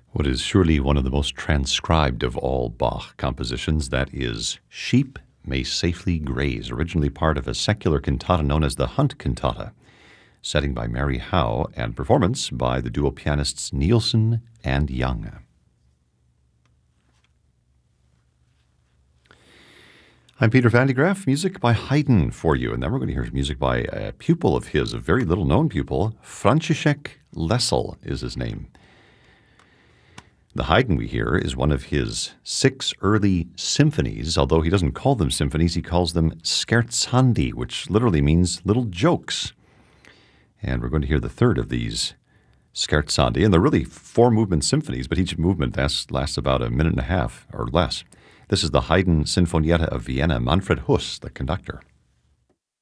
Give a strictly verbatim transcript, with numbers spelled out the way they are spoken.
What is surely one of the most transcribed of all Bach compositions, that is Sheep May Safely Graze, originally part of a secular cantata known as the Hunt Cantata, setting by Mary Howe and performance by the duo pianists Nielsen and Young. I'm Peter Van de Graaff, music by Haydn for you, and then we're going to hear music by a pupil of his, a very little-known pupil. František Lesl is his name. The Haydn we hear is one of his six early symphonies, although he doesn't call them symphonies, he calls them scherzandi, which literally means little jokes. And we're going to hear the third of these scherzandi, and they're really four-movement symphonies, but each movement lasts, lasts about a minute and a half or less. This is the Haydn Sinfonietta of Vienna, Manfred Huss, the conductor.